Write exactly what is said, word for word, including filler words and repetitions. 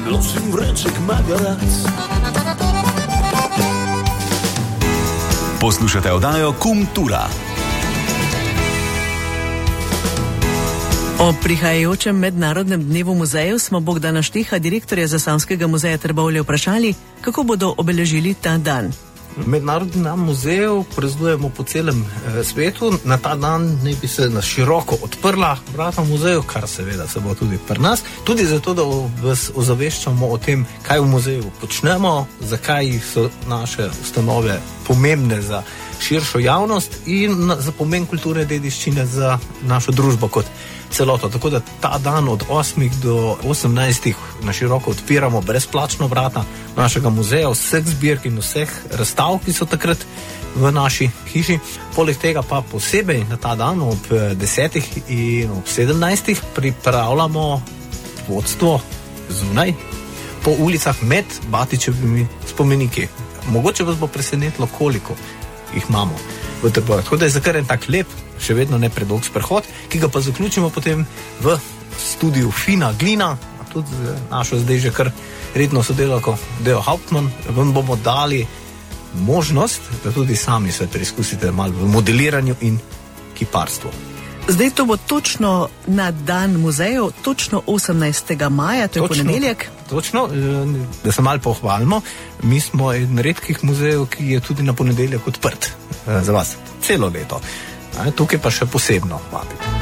losim vreček magarac. Poslušate oddajo Kultura. O prihajajočem mednarodnem dnevu muzejev smo Bogdana Šteha, direktorja Zasavskega muzeja Trbovlje, vprašali, kako bodo obeležili ta dan. Mednarodni dan muzejev praznujemo po celem eh, svetu. Na ta dan naj bi se na široko odprla vrata muzeju, kar seveda se bo tudi pri nas. Tudi zato, da vas ozaveščamo o tem, kaj v muzeju počnemo, zakaj so naše ustanove pomembne za širšo javnost in na, za pomen kulturne dediščine za našo družbo kot celoto. Tako da ta dan od osmih do osemnajstih na široko odpiramo brezplačno vrata našega muzeja, vseh zbirk in vseh razstav, ki so takrat v naši hiši. Poleg tega pa posebej na ta dan ob desetih in ob sedemnajstih pripravljamo vodstvo zunaj po ulicah med Batičevimi spomeniki. Mogoče vas bo presenetilo, koliko jih imamo v Trbovljah. Tako da je za kar en tak lep, še vedno ne predolg sprehod, ki ga pa zaključimo potem v studiu Fina Glina, tudi z našo zdaj že kar redno sodelavko Deo Hauptmann. Vam bomo dali možnost, da tudi sami se preizkusite malo v modeliranju in kiparstvu. Zdaj to bo točno na dan muzejev, točno osemnajstega maja, to je Točno, ponedeljek. Točno, da se malo pohvalimo, mi smo eden redkih muzejev, ki je tudi na ponedeljek odprt za vas celo leto. Tukaj pa še posebno vabim.